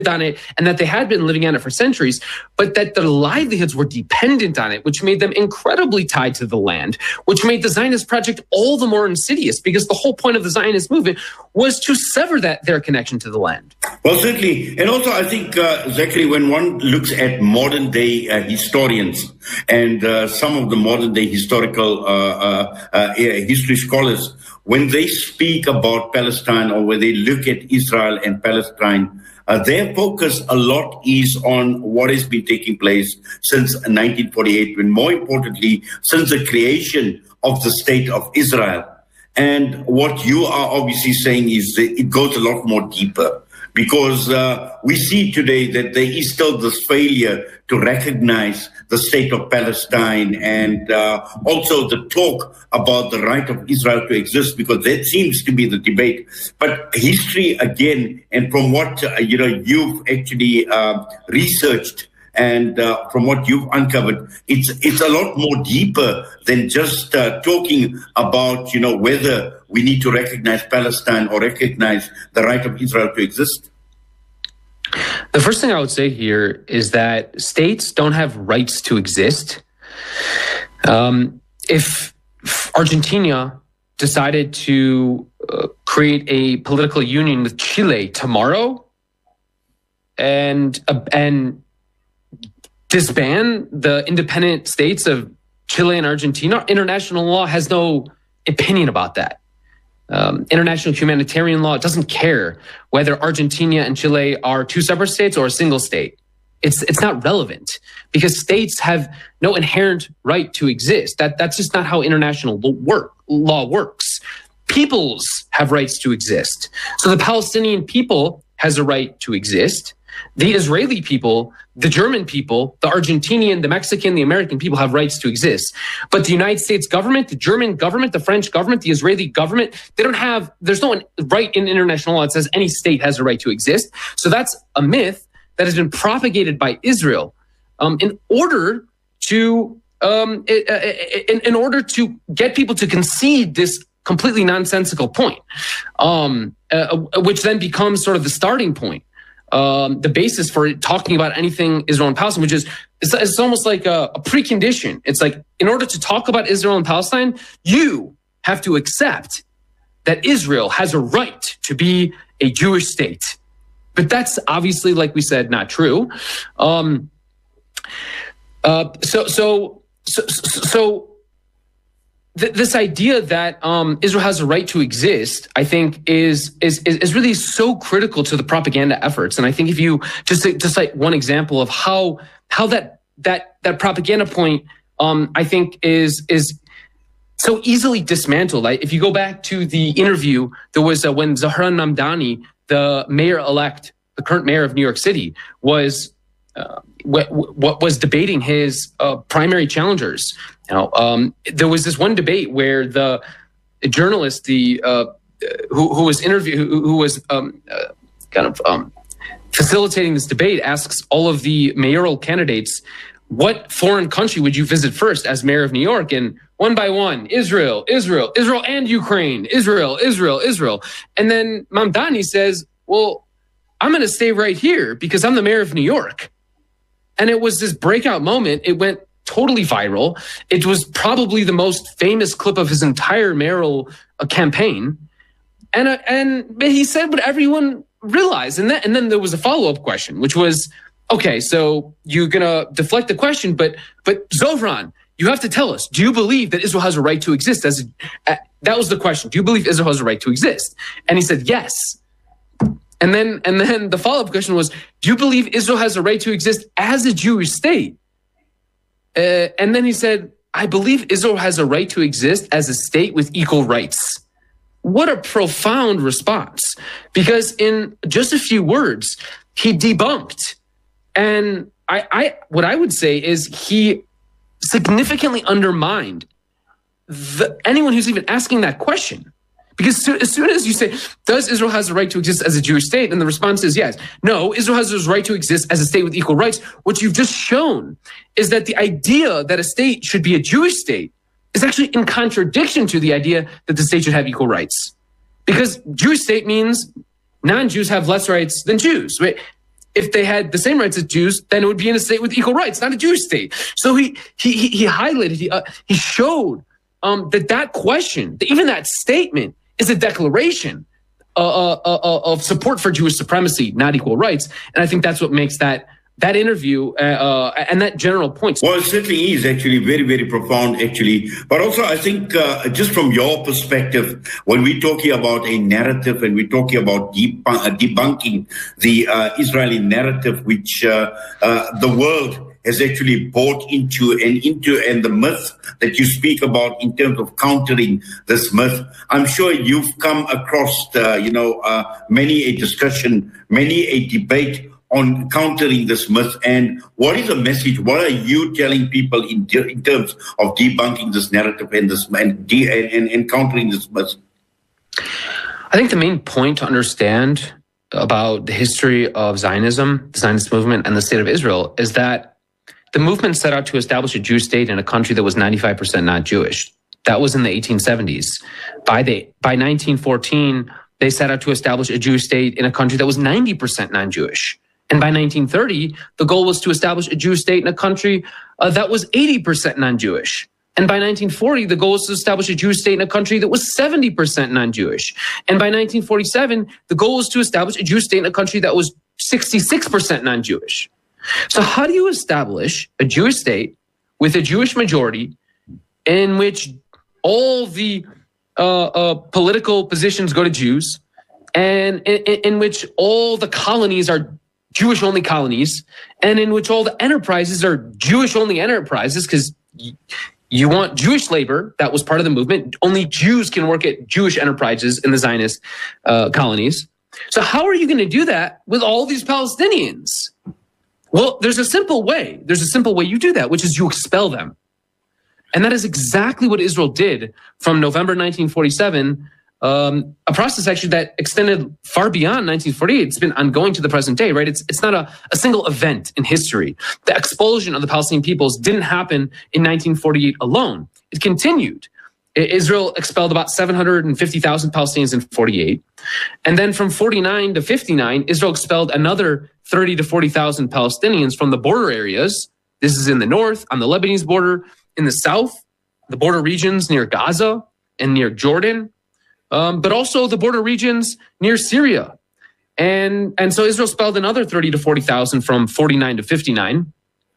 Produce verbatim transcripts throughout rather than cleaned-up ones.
on it and that they had been living on it for centuries, but that their livelihoods were dependent on it, which made them incredibly tied to the land, which made the Zionist project all the more insidious because the whole point of the Zionist movement was to sever that their connection to the land. Well, certainly. And also, I think, uh, Zachary, when one looks at modern day uh, historians and uh, some of the modern day historical uh, uh, uh, history scholars, when they speak about Palestine or when they look at Israel and Palestine, Uh, their focus a lot is on what has been taking place since nineteen forty-eight, and more importantly, since the creation of the state of Israel. And what you are obviously saying is that it goes a lot more deeper, because uh, we see today that there is still this failure to recognize the state of Palestine, and uh, also the talk about the right of Israel to exist, because that seems to be the debate. But history, again, and from what uh, you know you've actually uh, researched, and uh, from what you've uncovered, it's it's a lot more deeper than just uh, talking about, you know, whether we need to recognize Palestine or recognize the right of Israel to exist. The first thing I would say here is that states don't have rights to exist. Um, if Argentina decided to uh, create a political union with Chile tomorrow and uh, and disband the independent states of Chile and Argentina, international law has no opinion about that. Um, international humanitarian law doesn't care whether Argentina and Chile are two separate states or a single state. It's it's not relevant because states have no inherent right to exist. That that's just not how international work law works. Peoples have rights to exist. So the Palestinian people has a right to exist. The Israeli people, the German people, the Argentinian, the Mexican, the American people have rights to exist. But the United States government, the German government, the French government, the Israeli government, they don't have, there's no right in international law that says any state has a right to exist. So that's a myth that has been propagated by Israel um, in order to, um, in, in order to get people to concede this completely nonsensical point, um, uh, which then becomes sort of the starting point. Um, the basis for talking about anything Israel and Palestine, which is it's, it's almost like a, a precondition. It's like, in order to talk about Israel and Palestine, you have to accept that Israel has a right to be a Jewish state. But that's obviously, like we said, not true. Um, uh, so, so, so, so. Th- this idea that um, Israel has a right to exist, I think, is, is is really so critical to the propaganda efforts. And I think if you just just like one example of how how that that that propaganda point, um, I think, is is so easily dismantled. Like if you go back to the interview, there was uh, when Zohran Mamdani, the mayor-elect, the current mayor of New York City, was uh, what, what was debating his uh, primary challengers. Now, um, there was this one debate where the journalist, the uh, who, who was interview, who, who was um, uh, kind of um, facilitating this debate, asks all of the mayoral candidates, "What foreign country would you visit first as mayor of New York?" And one by one, Israel, Israel, Israel, and Ukraine, Israel, Israel, Israel. And then Mamdani says, "Well, I'm going to stay right here because I'm the mayor of New York." And it was this breakout moment. It went totally viral. It was probably the most famous clip of his entire mayoral uh, campaign. And uh, and he said what everyone realized. And then, and then there was a follow-up question, which was, okay, so you're going to deflect the question, but but Zohran, you have to tell us, do you believe that Israel has a right to exist? As a, uh, that was the question. Do you believe Israel has a right to exist? And he said, yes. And then, and then the follow-up question was, do you believe Israel has a right to exist as a Jewish state? Uh, and then he said, I believe Israel has a right to exist as a state with equal rights. What a profound response. Because in just a few words, he debunked. And I, I what I would say is he significantly undermined the, anyone who's even asking that question. Because so, as soon as you say, does Israel has a right to exist as a Jewish state? And the response is yes. No, Israel has a right to exist as a state with equal rights. What you've just shown is that the idea that a state should be a Jewish state is actually in contradiction to the idea that the state should have equal rights. Because Jewish state means non-Jews have less rights than Jews. Right? if they had the same rights as Jews, then it would be in a state with equal rights, not a Jewish state. So he he he, he highlighted, he uh, he showed um, that that question, that even that statement, is a declaration uh, uh, uh, of support for Jewish supremacy, not equal rights. And I think that's what makes that that interview uh, uh, and that general point. Well, it certainly is actually very, very profound, actually. But also, I think uh, just from your perspective, when we're talking about a narrative and we're talking about deb- uh, debunking the uh, Israeli narrative, which uh, uh, the world has actually bought into and into, and the myth that you speak about in terms of countering this myth, I'm sure you've come across, uh, you know, uh, many a discussion, many a debate on countering this myth. And what is the message? What are you telling people in, in terms of debunking this narrative and this and, de- and, and countering this myth? I think the main point to understand about the history of Zionism, the Zionist movement, and the state of Israel is that the movement set out to establish a Jewish state in a country that was ninety-five percent not Jewish. That was in the eighteen seventies. By the by nineteen fourteen, they set out to establish a Jewish state in a country that was ninety percent non-Jewish. And by nineteen thirty, the goal was to establish a Jewish state in a country uh, that was eighty percent non-Jewish. And by nineteen forty, the goal was to establish a Jewish state in a country that was seventy percent non-Jewish. And by nineteen forty-seven, the goal was to establish a Jewish state in a country that was sixty-six percent non-Jewish. So how do you establish a Jewish state with a Jewish majority in which all the uh, uh, political positions go to Jews, and in, in which all the colonies are Jewish-only colonies, and in which all the enterprises are Jewish-only enterprises, because y- you want Jewish labor? That was part of the movement. Only Jews can work at Jewish enterprises in the Zionist uh, colonies. So how are you going to do that with all these Palestinians? Well, there's a simple way. There's a simple way you do that, which is you expel them. And that is exactly what Israel did from November nineteen forty-seven, um, a process actually that extended far beyond nineteen forty-eight. It's been ongoing to the present day, right? It's it's not a, a single event in history. The expulsion of the Palestinian peoples didn't happen in nineteen forty-eight alone. It continued. Israel expelled about seven hundred fifty thousand Palestinians in forty-eight. And then from forty-nine to fifty-nine, Israel expelled another thirty to forty thousand Palestinians from the border areas. This is in the north, on the Lebanese border, in the south, the border regions near Gaza and near Jordan, um, but also the border regions near Syria. And, and so Israel expelled another thirty to forty thousand from forty-nine to fifty-nine.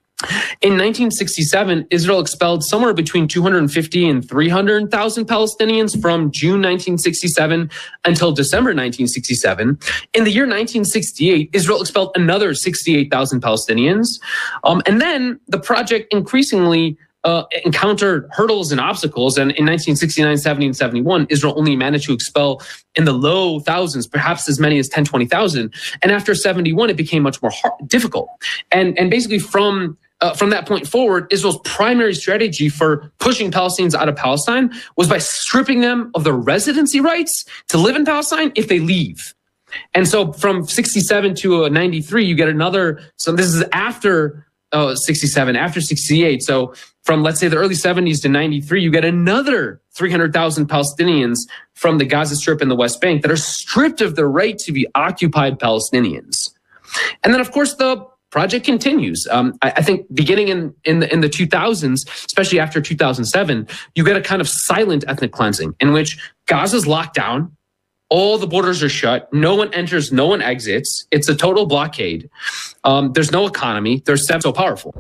In nineteen sixty-seven, Israel expelled somewhere between two hundred fifty and three hundred thousand Palestinians from June nineteen sixty-seven until December nineteen sixty-seven. In the year nineteen sixty-eight, Israel expelled another sixty-eight thousand Palestinians. Um, and then the project increasingly uh, encountered hurdles and obstacles. And in nineteen sixty-nine, seventy, and seventy-one, Israel only managed to expel in the low thousands, perhaps as many as ten, twenty thousand. And after seventy-one, it became much more hard, difficult. And, and basically from Uh, from that point forward, Israel's primary strategy for pushing Palestinians out of Palestine was by stripping them of their residency rights to live in Palestine if they leave. And so from sixty-seven to uh, ninety-three, you get another, so this is after uh, sixty-seven, after sixty-eight. So from, let's say, the early seventies to ninety-three, you get another three hundred thousand Palestinians from the Gaza Strip and the West Bank that are stripped of their right to be occupied Palestinians. And then, of course, the project continues. Um, I, I think beginning in, in the in the two thousands, especially after two thousand seven, you get a kind of silent ethnic cleansing in which Gaza's locked down, all the borders are shut, no one enters, no one exits. It's a total blockade. Um, there's no economy. They're so powerful.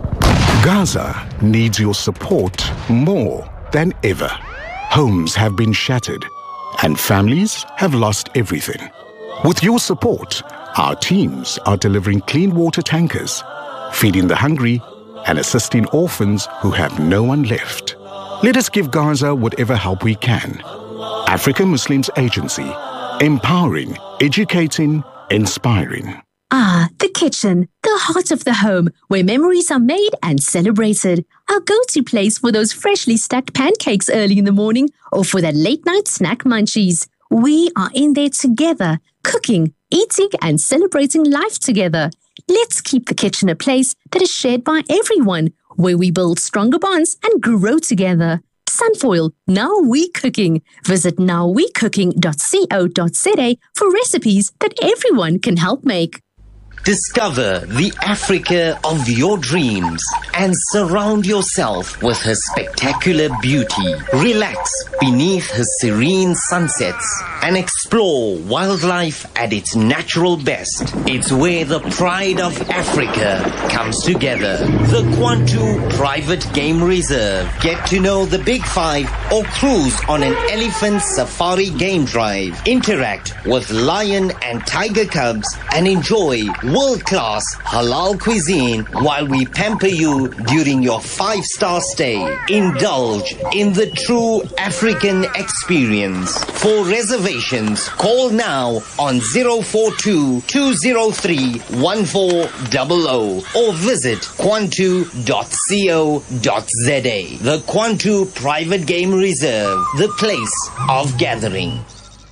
Gaza needs your support more than ever. Homes have been shattered and families have lost everything. With your support, our teams are delivering clean water tankers, feeding the hungry, and assisting orphans who have no one left. Let us give Gaza whatever help we can. African Muslims Agency, empowering, educating, inspiring. Ah, the kitchen, the heart of the home, where memories are made and celebrated. Our go-to place for those freshly stacked pancakes early in the morning or for that late-night snack munchies. We are in there together, cooking, eating and celebrating life together. Let's keep the kitchen a place that is shared by everyone, where we build stronger bonds and grow together. Sunfoil, Now We Cooking. Visit now we cooking dot co dot za for recipes that everyone can help make. Discover the Africa of your dreams and surround yourself with her spectacular beauty. Relax beneath her serene sunsets and explore wildlife at its natural best. It's where the pride of Africa comes together. The Kwantu Private Game Reserve. Get to know the Big Five or cruise on an elephant safari game drive. Interact with lion and tiger cubs and enjoy world-class halal cuisine while we pamper you during your five-star stay. Indulge in the true African experience. For reservations, call now on zero four two, two zero three, one four zero zero or visit kwantu dot co dot za. The Kwantu Private Game Reserve, the place of gathering.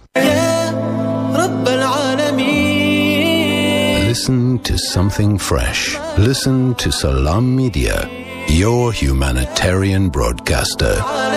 Listen to something fresh. Listen to Salam Media, your humanitarian broadcaster.